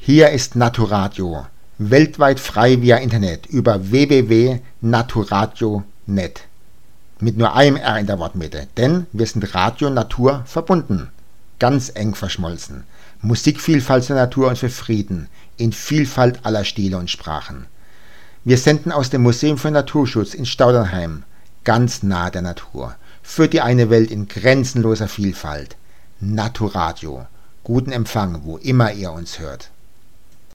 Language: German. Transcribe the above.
Hier ist Naturadio, weltweit frei via Internet über www.naturadio.net. Mit nur einem R in der Wortmitte, denn wir sind Radio Natur verbunden, ganz eng verschmolzen. Musikvielfalt zur Natur und für Frieden, in Vielfalt aller Stile und Sprachen. Wir senden aus dem Museum für Naturschutz in Staudernheim, ganz nah der Natur, für die eine Welt in grenzenloser Vielfalt. Naturadio. Guten Empfang, wo immer ihr uns hört.